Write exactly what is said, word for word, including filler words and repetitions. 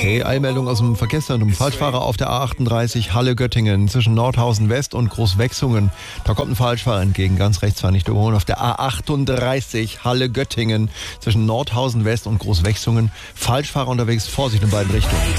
Okay, Eilmeldung aus dem Verkehrszentrum. Falschfahrer auf der A achtunddreißig Halle-Göttingen zwischen Nordhausen West und Großwechsungen. Da kommt ein Falschfahrer entgegen, ganz rechts fahren, nicht überholen. Auf der A achtunddreißig Halle-Göttingen zwischen Nordhausen West und Großwechsungen. Falschfahrer unterwegs, Vorsicht in beiden Richtungen.